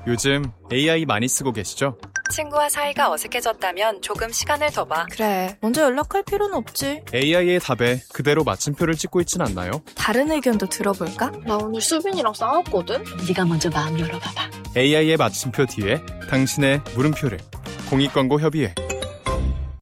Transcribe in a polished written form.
요즘 AI 많이 쓰고 계시죠? 친구와 사이가 어색해졌다면 조금 시간을 더 봐. 그래, 먼저 연락할 필요는 없지. AI의 답에 그대로 마침표를 찍고 있진 않나요? 다른 의견도 들어볼까? 나 오늘 수빈이랑 싸웠거든? 네가 먼저 마음 열어봐봐. AI의 마침표 뒤에 당신의 물음표를 공익광고 협의회